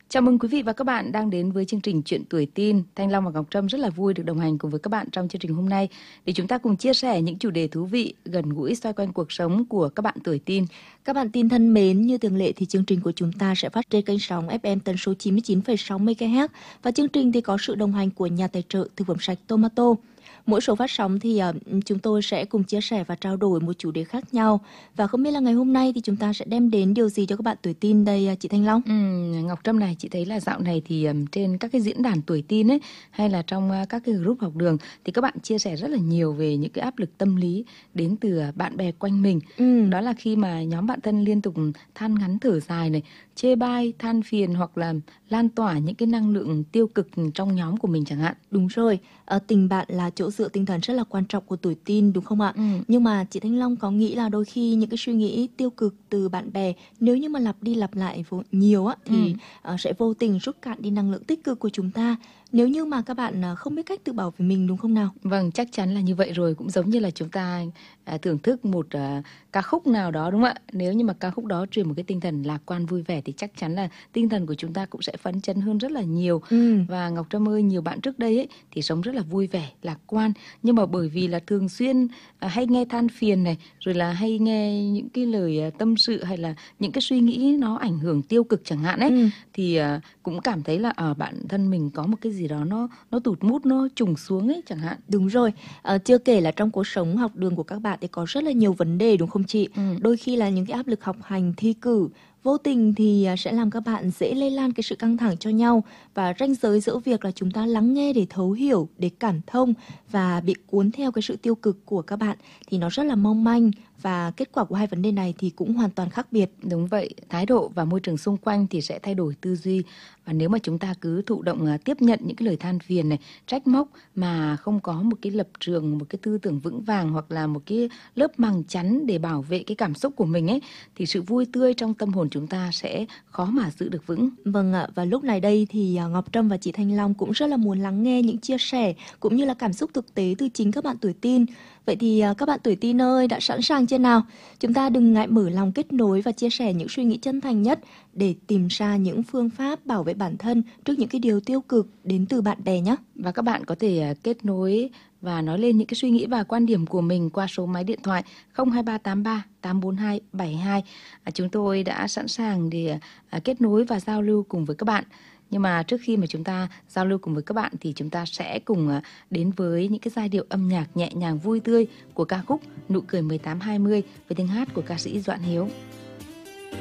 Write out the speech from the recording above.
Chào mừng quý vị và các bạn đang đến với chương trình Chuyện Tuổi Teen. Thanh Long và Ngọc Trâm rất là vui được đồng hành cùng với các bạn trong chương trình hôm nay để chúng ta cùng chia sẻ những chủ đề thú vị, gần gũi xoay quanh cuộc sống của các bạn tuổi teen. Các bạn teen thân mến, như thường lệ thì chương trình của chúng ta sẽ phát trên kênh sóng FM tần số 99,6 MHz và chương trình thì có sự đồng hành của nhà tài trợ thực phẩm sạch Tomato. Mỗi số phát sóng thì chúng tôi sẽ cùng chia sẻ và trao đổi một chủ đề khác nhau. Và không biết là ngày hôm nay thì chúng ta sẽ đem đến điều gì cho các bạn tuổi teen đây chị Thanh Long? Ngọc Trâm này, chị thấy là dạo này thì trên các cái diễn đàn tuổi teen ấy, hay là trong các cái group học đường thì các bạn chia sẻ rất là nhiều về những cái áp lực tâm lý đến từ bạn bè quanh mình. Đó là khi mà nhóm bạn thân liên tục than ngắn thở dài này, chê bai, than phiền hoặc là lan tỏa những cái năng lượng tiêu cực trong nhóm của mình chẳng hạn. Đúng rồi, tình bạn là chỗ dựa tinh thần rất là quan trọng của tuổi teen đúng không ạ? Nhưng mà chị Thanh Long có nghĩ là đôi khi những cái suy nghĩ tiêu cực từ bạn bè nếu như mà lặp đi lặp lại nhiều á thì sẽ vô tình rút cạn đi năng lượng tích cực của chúng ta nếu như mà các bạn không biết cách tự bảo vệ mình, đúng không nào? Vâng, chắc chắn là như vậy rồi. Cũng giống như là chúng ta thưởng thức một ca khúc nào đó, đúng không ạ? Nếu như mà ca khúc đó truyền một cái tinh thần lạc quan vui vẻ thì chắc chắn là tinh thần của chúng ta cũng sẽ phấn chấn hơn rất là nhiều. Và Ngọc Trâm ơi, nhiều bạn trước đây ấy thì sống rất là vui vẻ, lạc quan, nhưng mà bởi vì là thường xuyên hay nghe than phiền này, rồi là hay nghe những cái lời tâm sự hay là những cái suy nghĩ nó ảnh hưởng tiêu cực chẳng hạn ấy, thì cũng cảm thấy là ở bản thân mình có một cái gì đó nó tụt mút, nó trùng xuống ấy chẳng hạn. Đúng rồi, chưa kể là trong cuộc sống học đường của các bạn thì có rất là nhiều vấn đề đúng không chị? Đôi khi là những cái áp lực học hành, thi cử vô tình thì sẽ làm các bạn dễ lây lan cái sự căng thẳng cho nhau, và ranh giới giữa việc là chúng ta lắng nghe để thấu hiểu, để cảm thông và bị cuốn theo cái sự tiêu cực của các bạn thì nó rất là mong manh, và kết quả của hai vấn đề này thì cũng hoàn toàn khác biệt. Đúng vậy, thái độ và môi trường xung quanh thì sẽ thay đổi tư duy, và nếu mà chúng ta cứ thụ động tiếp nhận những cái lời than phiền này, trách móc mà không có một cái lập trường, một cái tư tưởng vững vàng hoặc là một cái lớp màng chắn để bảo vệ cái cảm xúc của mình ấy, thì sự vui tươi trong tâm hồn chúng ta sẽ khó mà giữ được vững. Vâng ạ, và lúc này đây thì Ngọc Trâm và chị Thanh Long cũng rất là muốn lắng nghe những chia sẻ cũng như là cảm xúc thực tế từ chính các bạn tuổi teen. Vậy thì các bạn tuổi teen ơi, đã sẵn sàng chưa nào? Chúng ta đừng ngại mở lòng kết nối và chia sẻ những suy nghĩ chân thành nhất để tìm ra những phương pháp bảo vệ bản thân trước những cái điều tiêu cực đến từ bạn bè nhé. Và các bạn có thể kết nối và nói lên những cái suy nghĩ và quan điểm của mình qua số máy điện thoại 02383 842 72. Chúng tôi đã sẵn sàng để kết nối và giao lưu cùng với các bạn. Nhưng mà trước khi mà chúng ta giao lưu cùng với các bạn thì chúng ta sẽ cùng đến với những cái giai điệu âm nhạc nhẹ nhàng vui tươi của ca khúc Nụ cười 1820 với tiếng hát của ca sĩ Doãn Hiếu.